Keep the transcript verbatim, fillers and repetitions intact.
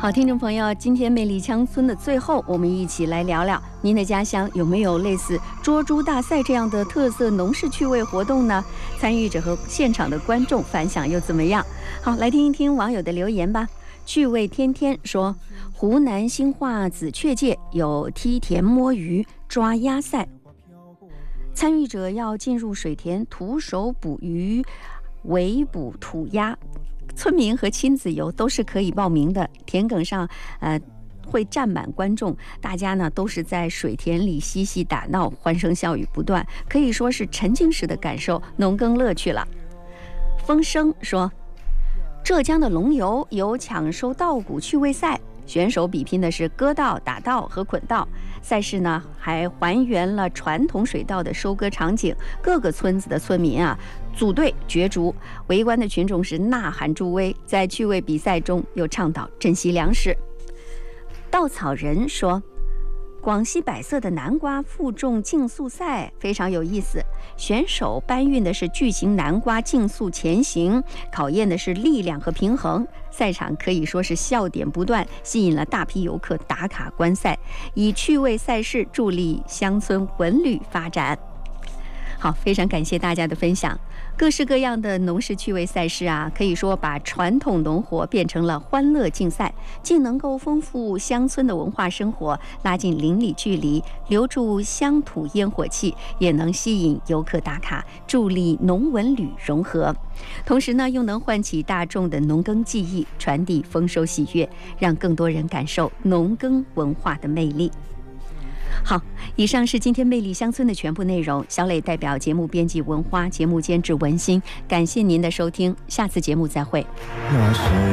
好，听众朋友，今天魅力乡村的最后，我们一起来聊聊您的家乡有没有类似捉猪大赛这样的特色农事趣味活动呢？参与者和现场的观众反响又怎么样？好，来听一听网友的留言吧。趣味天天说，湖南兴化紫雀界有梯田摸鱼、抓鸭赛，参与者要进入水田徒手捕鱼、围捕土鸭。村民和亲子游都是可以报名的，田埂上呃会站满观众，大家呢都是在水田里嬉戏打闹，欢声笑语不断，可以说是沉浸式的感受农耕乐趣了。风声说，浙江的龙游有抢收稻谷趣味赛，选手比拼的是割稻、打稻和捆稻。赛事呢还还原了传统水稻的收割场景，各个村子的村民啊组队角逐，围观的群众是呐喊助威，在趣味比赛中又倡导珍惜粮食。稻草人说，广西百色的南瓜负重竞速赛非常有意思，选手搬运的是巨型南瓜竞速前行，考验的是力量和平衡。赛场可以说是笑点不断，吸引了大批游客打卡观赛，以趣味赛事助力乡村文旅发展。好，非常感谢大家的分享。各式各样的农事趣味赛事啊，可以说把传统农活变成了欢乐竞赛，既能够丰富乡村的文化生活，拉近邻里距离，留住乡土烟火气，也能吸引游客打卡，助力农文旅融合。同时呢，又能唤起大众的农耕记忆，传递丰收喜悦，让更多人感受农耕文化的魅力。好，以上是今天魅力乡村的全部内容。小磊代表节目编辑文花，节目监制文心，感谢您的收听，下次节目再会。